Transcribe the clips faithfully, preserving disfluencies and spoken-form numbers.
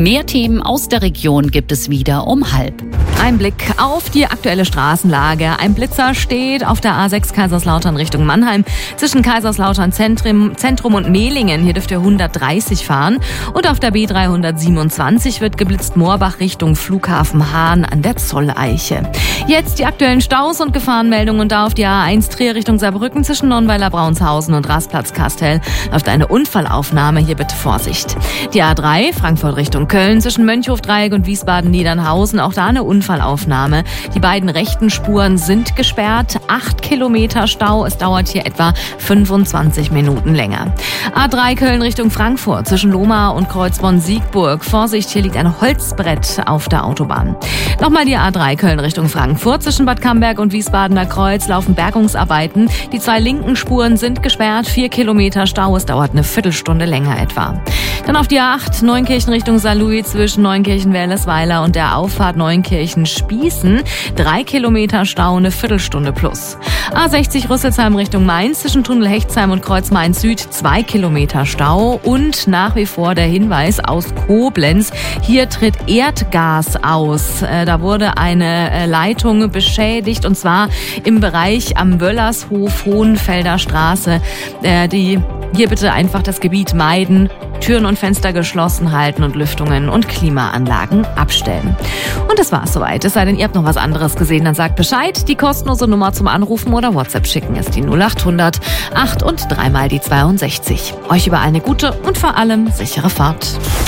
Mehr Themen aus der Region gibt es wieder um halb. Ein Blick auf die aktuelle Straßenlage. Ein Blitzer steht auf der A sechs Kaiserslautern Richtung Mannheim zwischen Kaiserslautern Zentrum, Zentrum und Mehlingen. Hier dürft ihr hundertdreißig fahren. Und auf der B dreihundertsiebenundzwanzig wird geblitzt Moorbach Richtung Flughafen Hahn an der Zolleiche. Jetzt die aktuellen Staus und Gefahrenmeldungen. Und da auf die A eins Trier Richtung Saarbrücken zwischen Nonnweiler Braunshausen und Rastplatz Kastel läuft eine Unfallaufnahme. Hier bitte Vorsicht. Die A drei Frankfurt Richtung Köln zwischen Mönchhofdreieck und Wiesbaden-Niedernhausen. Auch da eine Unfallaufnahme. Die beiden rechten Spuren sind gesperrt. Acht Kilometer Stau. Es dauert hier etwa fünfundzwanzig Minuten länger. A drei Köln Richtung Frankfurt zwischen Lohmar und Kreuzborn-Siegburg. Vorsicht, hier liegt ein Holzbrett auf der Autobahn. Nochmal die A drei Köln Richtung Frankfurt zwischen Bad Camberg und Wiesbadener Kreuz laufen Bergungsarbeiten. Die zwei linken Spuren sind gesperrt. Vier Kilometer Stau. Es dauert eine Viertelstunde länger etwa. Dann auf die A acht Neunkirchen Richtung Saarlouis zwischen Neunkirchen-Werlesweiler und der Auffahrt Neunkirchen-Spießen. Drei Kilometer Stau, eine Viertelstunde plus. A sechzig Rüsselsheim Richtung Mainz zwischen Tunnel Hechtsheim und Kreuz Mainz Süd. Zwei Kilometer Stau und nach wie vor der Hinweis aus Koblenz. Hier tritt Erdgas aus. Da wurde eine Leitung beschädigt und zwar im Bereich am Wöllershof Hohenfelder Straße. Die Hier bitte einfach das Gebiet meiden, Türen und Fenster geschlossen halten und Lüftungen und Klimaanlagen abstellen. Und das war's soweit. Es sei denn, ihr habt noch was anderes gesehen, dann sagt Bescheid. Die kostenlose Nummer zum Anrufen oder WhatsApp schicken ist die null achthundert acht und dreimal die zweiundsechzig. Euch überall eine gute und vor allem sichere Fahrt.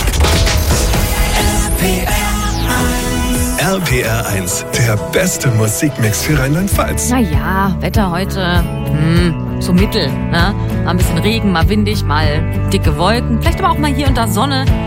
R P R eins, der beste Musikmix für Rheinland-Pfalz. Naja, Wetter heute, hm, so mittel, ne? Mal ein bisschen Regen, mal windig, mal dicke Wolken, vielleicht aber auch mal hier und da Sonne.